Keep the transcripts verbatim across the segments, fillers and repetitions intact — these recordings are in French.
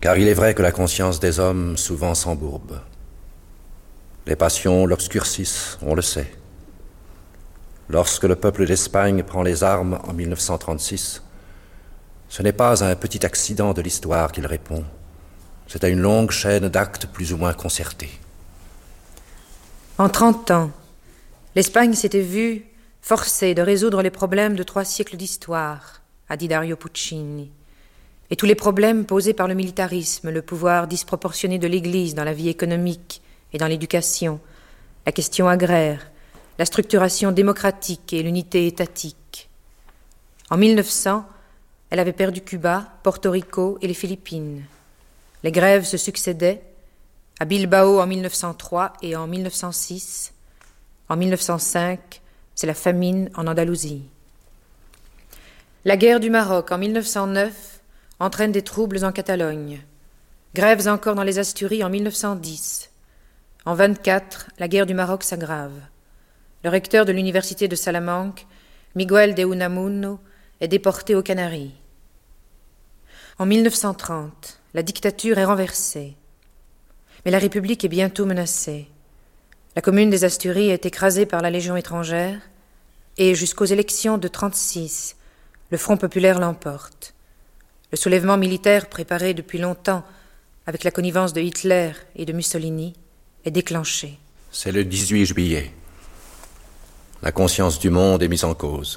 Car il est vrai que la conscience des hommes souvent s'embourbe. Les passions l'obscurcissent, on le sait. Lorsque le peuple d'Espagne prend les armes en mille neuf cent trente-six, ce n'est pas à un petit accident de l'histoire qu'il répond. C'est à une longue chaîne d'actes plus ou moins concertés. En trente ans, l'Espagne s'était vue forcée de résoudre les problèmes de trois siècles d'histoire, a dit Dario Puccini, et tous les problèmes posés par le militarisme, le pouvoir disproportionné de l'Église dans la vie économique et dans l'éducation, la question agraire, la structuration démocratique et l'unité étatique. En mille neuf cents, elle avait perdu Cuba, Porto Rico et les Philippines. Les grèves se succédaient, à Bilbao en mille neuf cent trois et en mille neuf cent six. En mille neuf cent cinq, c'est la famine en Andalousie. La guerre du Maroc en mille neuf cent neuf entraîne des troubles en Catalogne. Grèves encore dans les Asturies en mille neuf cent dix. En vingt-quatre, la guerre du Maroc s'aggrave. Le recteur de l'université de Salamanque, Miguel de Unamuno, est déporté aux Canaries. En mille neuf cent trente, la dictature est renversée. Mais la République est bientôt menacée. La commune des Asturies est écrasée par la Légion étrangère et jusqu'aux élections de trente-six, le Front populaire l'emporte. Le soulèvement militaire préparé depuis longtemps avec la connivence de Hitler et de Mussolini est déclenché. C'est le dix-huit juillet. La conscience du monde est mise en cause.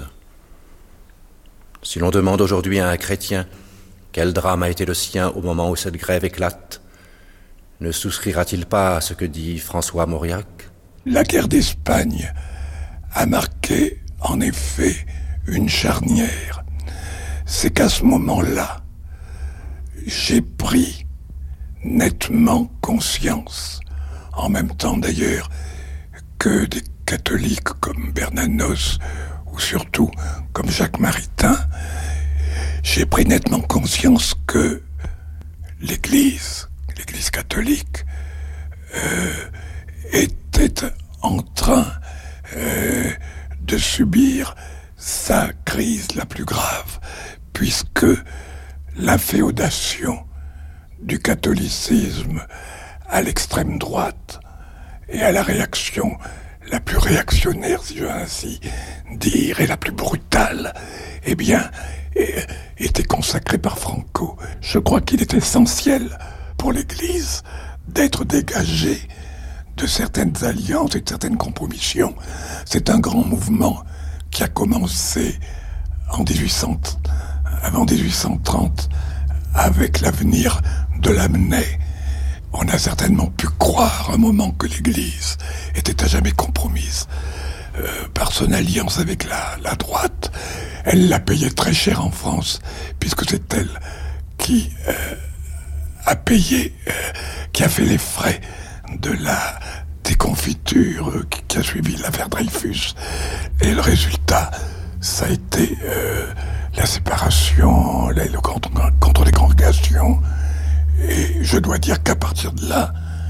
Si l'on demande aujourd'hui à un chrétien quel drame a été le sien au moment où cette grève éclate, ne souscrira-t-il pas à ce que dit François Mauriac ? La guerre d'Espagne a marqué, en effet, une charnière. C'est qu'à ce moment-là, j'ai pris nettement conscience, en même temps d'ailleurs que des catholiques comme Bernanos, ou surtout comme Jacques Maritain, j'ai pris nettement conscience que l'Église, l'Église catholique, euh, était en train euh, de subir sa crise la plus grave, puisque l'inféodation du catholicisme à l'extrême droite et à la réaction la plus réactionnaire, si je veux ainsi dire, et la plus brutale, eh bien, était consacrée par Franco. Je crois qu'il est essentiel pour l'Église d'être dégagée de certaines alliances et de certaines compromissions. C'est un grand mouvement qui a commencé en dix-huit cents, avant dix-huit cent trente, avec l'avenir de Lamennais. On a certainement pu croire un moment que l'Église était à jamais compromise euh, par son alliance avec la, la droite. Elle l'a payé très cher en France, puisque c'est elle qui euh, a payé, euh, qui a fait les frais de la déconfiture euh, qui, qui a suivi l'affaire Dreyfus. Et le résultat, ça a été euh, la séparation, la, le contre, contre les congrégations. Et je dois dire qu'à partir de là,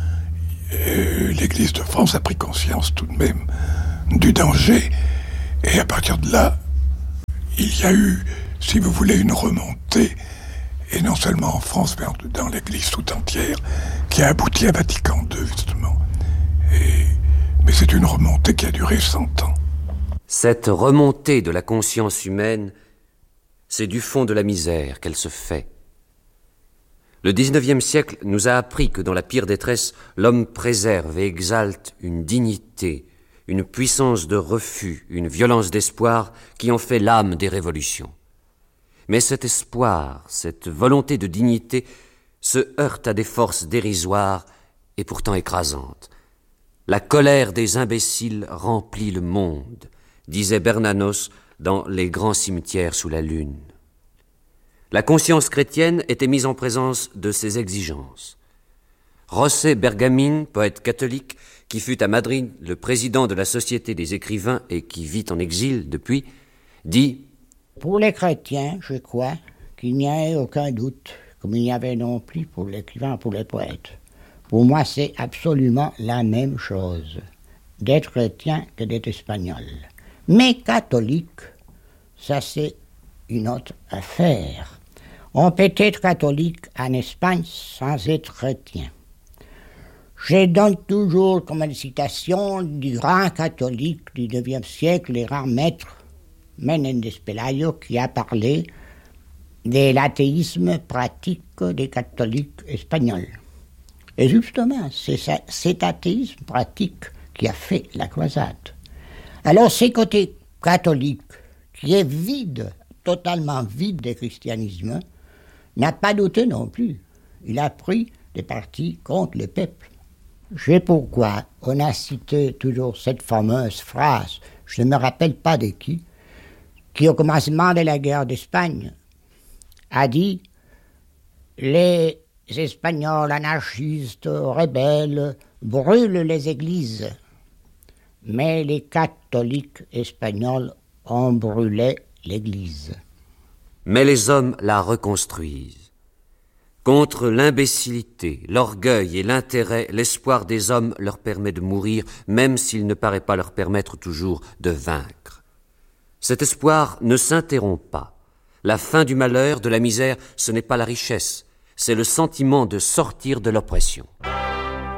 euh, l'Église de France a pris conscience tout de même du danger. Et à partir de là, il y a eu, si vous voulez, une remontée, et non seulement en France, mais dans l'Église tout entière, qui a abouti à Vatican deux, justement. Et, mais c'est une remontée qui a duré cent ans. Cette remontée de la conscience humaine, c'est du fond de la misère qu'elle se fait. Le dix-neuvième siècle nous a appris que dans la pire détresse, l'homme préserve et exalte une dignité, une puissance de refus, une violence d'espoir qui en fait l'âme des révolutions. Mais cet espoir, cette volonté de dignité se heurte à des forces dérisoires et pourtant écrasantes. La colère des imbéciles remplit le monde, disait Bernanos dans Les grands cimetières sous la lune. La conscience chrétienne était mise en présence de ces exigences. José Bergamin, poète catholique, qui fut à Madrid le président de la Société des écrivains et qui vit en exil depuis, dit « Pour les chrétiens, je crois qu'il n'y a aucun doute, comme il n'y avait non plus pour l'écrivain, pour les poètes. Pour moi, c'est absolument la même chose, d'être chrétien que d'être espagnol. Mais catholique, ça c'est une autre affaire. On peut être catholique en Espagne sans être chrétien. Je donne toujours comme une citation du grand catholique du neuvième siècle, le grand maître Menéndez Pelayo, qui a parlé de l'athéisme pratique des catholiques espagnols. Et justement, c'est ça, cet athéisme pratique qui a fait la croisade. Alors, ce côté catholique, qui est vide, totalement vide de christianisme, n'a pas douté non plus. Il a pris des partis contre le peuple. C'est pourquoi on a cité toujours cette fameuse phrase, je ne me rappelle pas de qui, qui au commencement de la guerre d'Espagne a dit « Les Espagnols anarchistes, rebelles, brûlent les églises, mais les catholiques espagnols ont brûlé l'église. » Mais les hommes la reconstruisent. Contre l'imbécilité, l'orgueil et l'intérêt, l'espoir des hommes leur permet de mourir, même s'il ne paraît pas leur permettre toujours de vaincre. Cet espoir ne s'interrompt pas. La fin du malheur, de la misère, ce n'est pas la richesse, c'est le sentiment de sortir de l'oppression.